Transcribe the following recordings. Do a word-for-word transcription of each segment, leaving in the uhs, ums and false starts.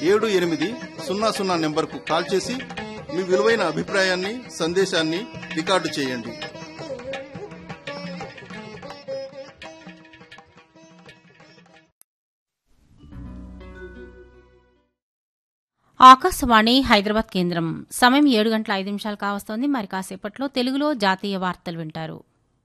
ఏడు ఎనిమిది సున్నా సున్నా నెంబర్కు కాల్ చేసి మీ విలువైన అభిప్రాయాన్ని సందేశాన్ని రికార్డు చేయండి. ఆకాశవాణి హైదరాబాద్ కేంద్రం. సమయం ఏడు గంటల ఐదు నిమిషాలు కావస్తోంది. మరి కాసేపట్లో తెలుగులో జాతీయ వార్తలు వింటారు.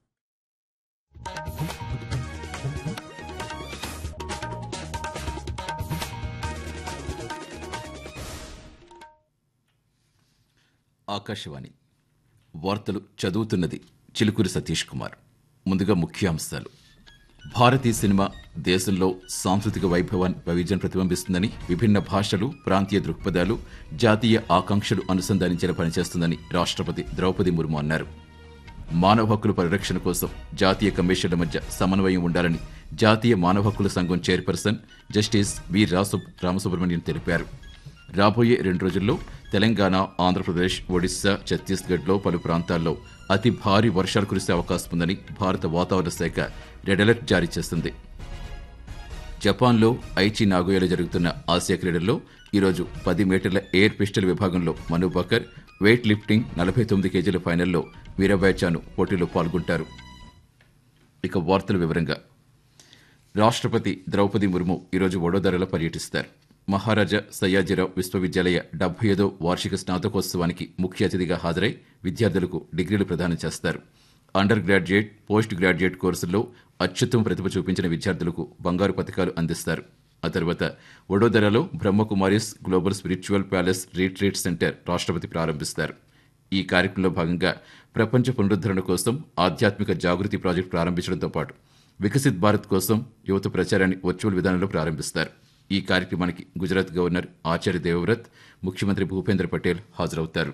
ఆకాశవాణి వార్తలు చదువుతున్నది చిలుకూరి సతీష్ కుమార్. ముందుగా ముఖ్యాంశాలు. భారతీయ సినిమా దేశంలో సాంస్కృతిక వైభవాన్ని వైవిధ్యం ప్రతిబింబిస్తుందని, విభిన్న భాషలు, ప్రాంతీయ దృక్పథాలు, జాతీయ ఆకాంక్షలు అనుసంధానించేలా పనిచేస్తుందని రాష్ట్రపతి ద్రౌపది ముర్ము అన్నారు. మానవ హక్కుల పరిరక్షణ కోసం జాతీయ కమిషన్ల మధ్య సమన్వయం ఉండాలని జాతీయ మానవ హక్కుల సంఘం చైర్పర్సన్ జస్టిస్ వి రామసుబ్రహ్మణ్యన్ తెలిపారు. రాబోయే రెండు రోజుల్లో తెలంగాణ, ఆంధ్రప్రదేశ్, ఒడిశా, ఛత్తీస్గఢ్లో పలు ప్రాంతాల్లో అతి భారీ వర్షాలు కురిసే అవకాశం ఉందని భారత వాతావరణ శాఖ రెడ్ అలర్ట్ జారీ చేసింది. జపాన్లో ఐచి నాగోయాలో జరుగుతున్న ఆసియా క్రీడల్లో ఈరోజు పది మీటర్ల ఎయిర్ పిస్టల్ విభాగంలో మను బకర్, వెయిట్ లిఫ్టింగ్ నలభై తొమ్మిది కేజీల ఫైనల్లో మీరాబాయ్ చాను పోటీలో పాల్గొంటారు. ఇక వార్తల వివరంగా. రాష్ట్రపతి ద్రౌపది ముర్ము ఈరోజు వడోదరలో పర్యటిస్తారు. మహారాజా సయ్యాజీరావు విశ్వవిద్యాలయ డెబ్బై ఐదో వార్షిక స్నాతకోత్సవానికి ముఖ్య అతిథిగా హాజరై విద్యార్థులకు డిగ్రీలు ప్రదానం చేస్తారు. అండర్ గ్రాడ్యుయేట్, పోస్ట్ గ్రాడ్యుయేట్ కోర్సుల్లో అత్యుత్తమ ప్రతిభ చూపించిన విద్యార్థులకు బంగారు పథకాలు అందిస్తారు. ఆ తర్వాత వడోదరలో Brahma Kumaris global spiritual palace retreat centre రాష్ట్రపతి ప్రారంభిస్తారు. ఈ కార్యక్రమంలో భాగంగా ప్రపంచ పునరుద్ధరణ కోసం ఆధ్యాత్మిక జాగృతి ప్రాజెక్టు ప్రారంభించడంతో పాటు వికసిత్ భారత్ కోసం యువత ప్రచారాన్ని వర్చువల్ విధానంలో ప్రారంభిస్తారు. ఈ కార్యక్రమానికి గుజరాత్ గవర్నర్ ఆచార్య దేవవ్రత్, ముఖ్యమంత్రి భూపేంద్ర పటేల్ హాజరవుతారు.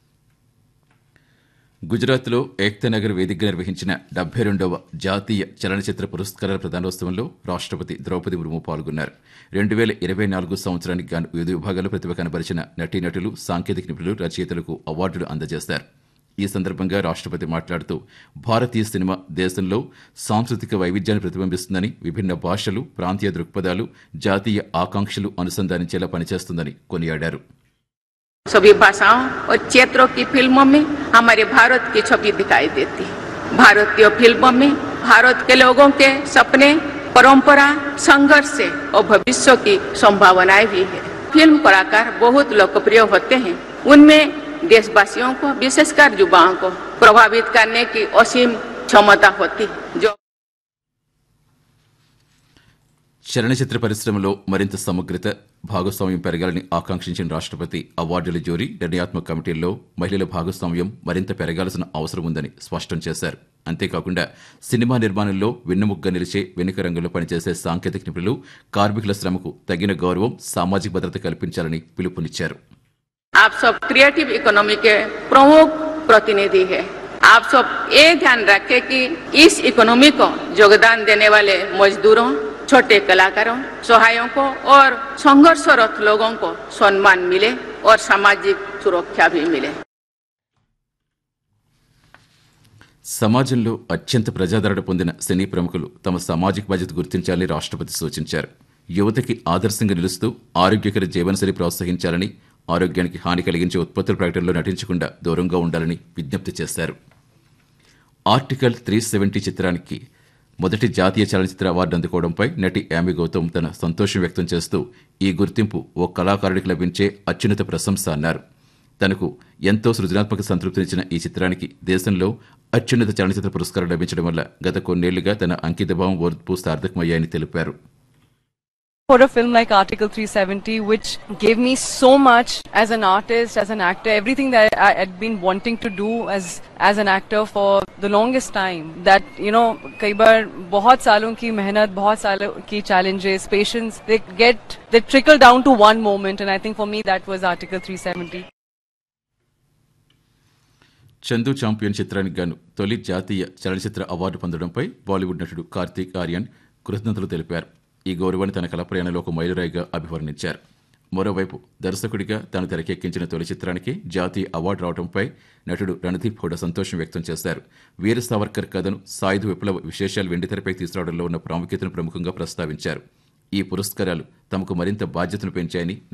గుజరాత్లో ఏక్తానగర్ వేదికగా నిర్వహించిన డెబ్బై రెండవ జాతీయ చలనచిత్ర పురస్కారాల ప్రదానోత్సవంలో రాష్ట్రపతి ద్రౌపది ముర్ము పాల్గొన్నారు. రెండు వేల ఇరవై నాలుగు సంవత్సరానికి గాను వివిధ విభాగాల్లో ప్రతిభ కనబరిచిన నటీనటులు, సాంకేతిక నిపుణులు, రచయితలకు అవార్డులు అందజేశారు. ఈ సందర్భంగా రాష్ట్రపతి మాట్లాడుతూ భారతీయ సినిమా దేశంలో సాంస్కృతిక వైవిధ్యాన్ని ప్రతిబింబిస్తుందని, విభిన్న భాషలు, ప్రాంతీయ దృక్పథాలు, జాతీయ ఆకాంక్షలు అనుసంధానించేలా పనిచేస్తుందని కొనియాడారు. सभी भाषाओं और क्षेत्रों की फिल्मों में हमारे भारत की छवि दिखाई देती है. भारतीय फिल्मों में भारत के लोगों के सपने, परंपरा, संघर्ष से और भविष्य की संभावनाएं भी है. फिल्म कलाकार बहुत लोकप्रिय होते हैं. उनमें देशवासियों को, विशेषकर युवाओं को प्रभावित करने की असीम क्षमता होती है. जो చలనచిత్ర పరిశ్రమలో మరింత సమగ్రత, భాగస్వామ్యం పెరగాలని ఆకాంక్షించిన రాష్ట్రపతి అవార్డుల జ్యూరీ నిర్ణయాత్మక కమిటీల్లో మహిళల భాగస్వామ్యం మరింత పెరగాల్సిన అవసరం ఉందని స్పష్టం చేశారు. అంతేకాకుండా సినిమా నిర్మాణంలో వెన్నెముకగా నిలిచే వెనుక రంగంలో పనిచేసే సాంకేతిక నిపుణులు, కార్మికుల శ్రమకు తగిన గౌరవం, సామాజిక భద్రత కల్పించాలని పిలుపునిచ్చారు. आप सब क्रिएटिव इकोनॉमी के प्रमुख प्रतिनिधि है. आप सब ये ध्यान रखें कि इस इकोनॉमी को योगदान देने वाले मजदूरों, छोटे कलाकारों, सहायकों और संघर्षरत लोगों को सम्मान मिले और सामाजिक सुरक्षा भी मिले. సమాజంలో అత్యంత ప్రజాదరణ పొందిన సినీ ప్రముఖులు తమ సామాజిక బాధ్యత గుర్తించాలని రాష్ట్రపతి సూచించారు. యువతకి ఆదర్శంగా నిలుస్తూ ఆరోగ్యకర జీవనశైలి ప్రోత్సహించాలని, ఆరోగ్యానికి హాని కలిగించే ఉత్పత్తుల ప్రకటనలో నటించకుండా దూరంగా ఉండాలని విజ్ఞప్తి చేశారు. ఆర్టికల్ త్రీ సెవెంటీ చిత్రానికి మొదటి జాతీయ చలనచిత్ర అవార్డు అందుకోవడంపై నటి యామి గౌతమ్ తన సంతోషం వ్యక్తం చేస్తూ ఈ గుర్తింపు ఓ కళాకారుడికి లభించే అత్యున్నత ప్రశంస అన్నారు. తనకు ఎంతో సృజనాత్మక సంతృప్తినిచ్చిన ఈ చిత్రానికి దేశంలో అత్యున్నత చలనచిత్ర పురస్కారం లభించడం వల్ల గత కొన్నేళ్లుగా తన అంకితభావం, ఓర్పు సార్థకమయ్యాయని తెలిపారు. For a film like Article three seventy, which gave me so much as an artist, as an actor, everything that I had been wanting to do as as an actor for the longest time. That, you know, कई बार बहुत सालों की मेहनत, बहुत सालों की challenges, patience, they get, they trickle down to one moment, and I think for me that was Article three seventy. Chandu champion చిత్రానికి గాను తొలి జాతీయ చలనచిత్ర అవార్డు పొందడంపై బాలీవుడ్ నటుడు కార్తీక్ ఆర్యన్ కృతజ్ఞతలు తెలిపారు. ఈ గౌరవాన్ని తన కళ ప్రయాణంలో ఒక మైలురాయిగా అభివర్ణించారు. మరోవైపు దర్శకుడిగా తాను తెరకెక్కించిన తొలి చిత్రానికి జాతీయ అవార్డు రావడంపై నటుడు రణదీప్ హుడా సంతోషం వ్యక్తం చేశారు. వీర సావర్కర్ కథను, సాయుధ విప్లవ విశేషాలు వెండితెరపై తీసుకురావడంలో ఉన్న ప్రాముఖ్యతను ప్రముఖంగా ప్రస్తావించారు. ఈ పురస్కారాలు తమకు మరింత బాధ్యతను పెంచాయని